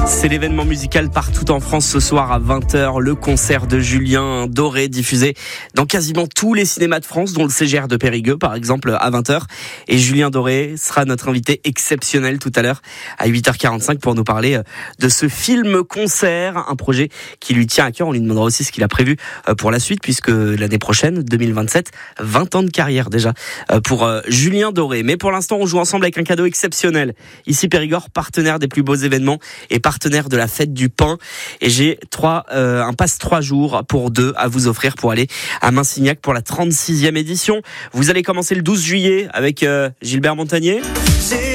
C'est l'événement musical partout en France ce soir à 20h, le concert de Julien Doré diffusé dans quasiment tous les cinémas de France, dont le CGR de Périgueux par exemple à 20h. Et Julien Doré sera notre invité exceptionnel tout à l'heure à 8h45 pour nous parler de ce film-concert, un projet qui lui tient à cœur. On lui demandera aussi ce qu'il a prévu pour la suite puisque l'année prochaine, 2027, 20 ans de carrière déjà pour Julien Doré. Mais pour l'instant, on joue ensemble avec un cadeau exceptionnel. Ici Périgord, partenaire des plus beaux événements et partenaire de la fête du pain, et j'ai un passe 3 jours pour 2 à vous offrir pour aller à Massignac pour la 36e édition. Vous allez commencer le 12 juillet avec Gilbert Montagnier.